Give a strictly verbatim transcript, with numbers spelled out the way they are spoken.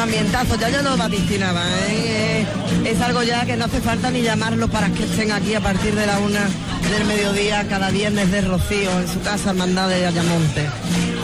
ambientazo, ya yo lo vaticinaba, ¿eh? Es algo ya que no hace falta ni llamarlo para que estén aquí a partir de la una del mediodía cada viernes de Rocío en su casa Hermandad de Ayamonte.